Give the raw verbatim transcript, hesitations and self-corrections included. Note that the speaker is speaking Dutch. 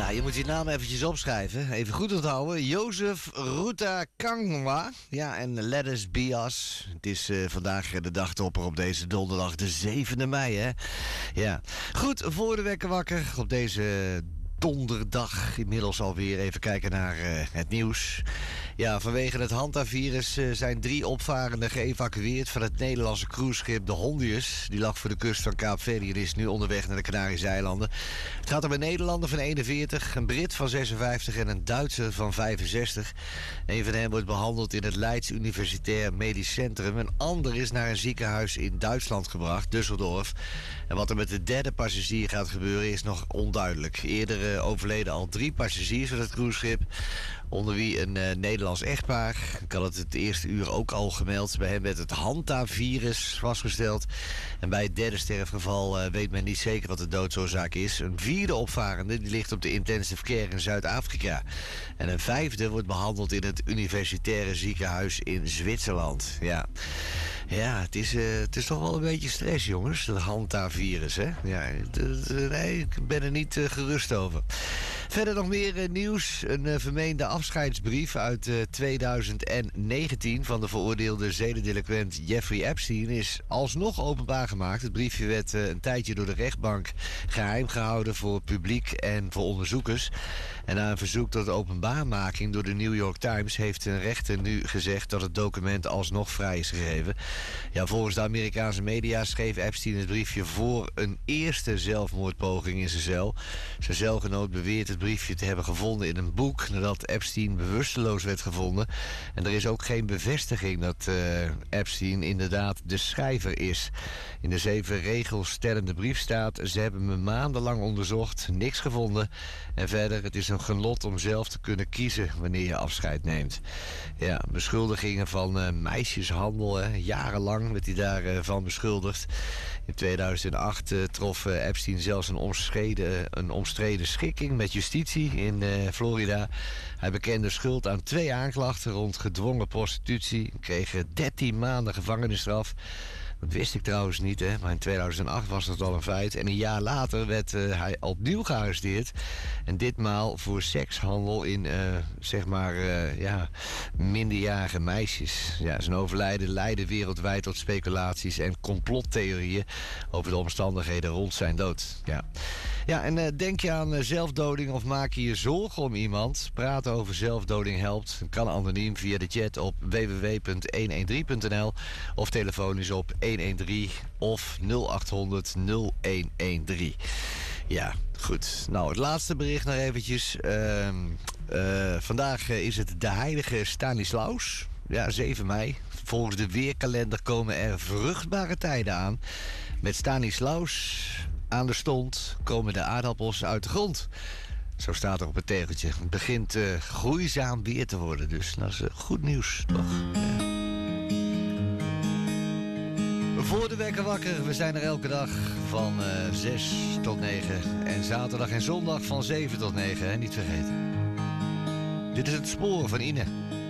Nou, je moet die naam eventjes opschrijven. Even goed onthouden. Jozef Rutakanwa. Ja, en Let Us Be Us. Het is uh, vandaag de dagtopper op deze donderdag, de zevende mei, hè. Ja. Goed, voor de wekker wakker op deze donderdag. Inmiddels alweer even kijken naar uh, het nieuws. Ja, vanwege het Hanta-virus uh, zijn drie opvarenden geëvacueerd van het Nederlandse cruiseschip de Hondius. Die lag voor de kust van Kaapverdi en is nu onderweg naar de Canarische eilanden. Het gaat om een Nederlander van eenenveertig, een Brit van zesenvijftig en een Duitser van vijfenzestig. Een van hen wordt behandeld in het Leids Universitair Medisch Centrum. Een ander is naar een ziekenhuis in Duitsland gebracht, Düsseldorf. En wat er met de derde passagier gaat gebeuren is nog onduidelijk. Eerder uh, overleden al drie passagiers van het cruiseschip, onder wie een uh, Nederlands echtpaar. Ik had het het eerste uur ook al gemeld. Bij hem werd het Hanta-virus vastgesteld. En bij het derde sterfgeval uh, weet men niet zeker wat de doodsoorzaak is. Een vierde opvarende die ligt op de intensive care in Zuid-Afrika. En een vijfde wordt behandeld in het universitaire ziekenhuis in Zwitserland. Ja, ja het, is, uh, het is toch wel een beetje stress, jongens. Het Hanta-virus, hè? Ja, d- d- nee, ik ben er niet uh, gerust over. Verder nog meer uh, nieuws. Een uh, vermeende afscheidsbrief uit uh, tweeduizend negentien van de veroordeelde zedendelinquent Jeffrey Epstein is alsnog openbaar gemaakt. Het briefje werd uh, een tijdje door de rechtbank geheim gehouden voor publiek en voor onderzoekers. En na een verzoek tot openbaarmaking door de New York Times heeft een rechter nu gezegd dat het document alsnog vrij is gegeven. Ja, volgens de Amerikaanse media schreef Epstein het briefje voor een eerste zelfmoordpoging in zijn cel. Zijn celgenoot beweert het briefje te hebben gevonden in een boek nadat Epstein bewusteloos werd gevonden. En er is ook geen bevestiging dat uh, Epstein inderdaad de schrijver is. In de zeven regels stellende brief staat: ze hebben me maandenlang onderzocht, niks gevonden. En verder, het is een genot om zelf te kunnen kiezen wanneer je afscheid neemt. Ja, beschuldigingen van uh, meisjeshandel, hè. Jarenlang werd hij daarvan uh, beschuldigd. In tweeduizend acht uh, trof uh, Epstein zelfs een omstreden, een omstreden schikking met justitie in uh, Florida. Hij bekende schuld aan twee aanklachten rond gedwongen prostitutie. Kreeg dertien maanden gevangenisstraf. Dat wist ik trouwens niet, hè, maar in tweeduizend acht was dat al een feit. En een jaar later werd uh, hij opnieuw gearresteerd. En ditmaal voor sekshandel in, uh, zeg maar, uh, ja, minderjarige meisjes. Ja, zijn overlijden leidde wereldwijd tot speculaties en complottheorieën over de omstandigheden rond zijn dood. Ja, ja en uh, denk je aan uh, zelfdoding of maak je je zorgen om iemand? Praten over zelfdoding helpt. Kan anoniem via de chat op w w w punt honderddertien punt n l of telefonisch op honderddertien of nul achthonderd nul honderddertien. Ja, goed. Nou, het laatste bericht nog eventjes. Uh, uh, vandaag uh, is het de heilige Stanislaus. Ja, zeven mei. Volgens de weerkalender komen er vruchtbare tijden aan. Met Stanislaus aan de stond komen de aardappels uit de grond. Zo staat er op het tegeltje. Het begint uh, groeizaam weer te worden. Dus dat is uh, goed nieuws, toch? Ja. Voor de wekker wakker. We zijn er elke dag van uh, zes tot negen. En zaterdag en zondag van zeven tot negen. Hè? Niet vergeten. Dit is het spoor van Ine.